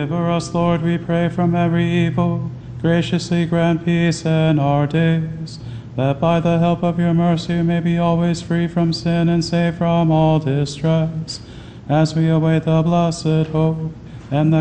Deliver us, Lord, we pray, from every evil. Graciously grant peace in our days, that by the help of your mercy we may be always free from sin and safe from all distress, as we await the blessed hope and the